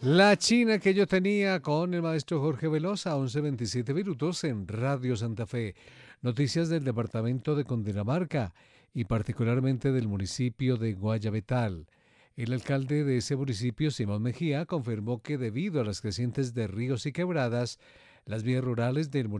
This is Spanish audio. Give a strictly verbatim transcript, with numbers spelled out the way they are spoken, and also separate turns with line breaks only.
La China que yo tenía con el maestro Jorge Velosa, once veintisiete minutos en Radio Santa Fe. Noticias del departamento de Cundinamarca y particularmente del municipio de Guayabetal. El alcalde de ese municipio, Simón Mejía, confirmó que debido a las crecientes de ríos y quebradas, las vías rurales del municipio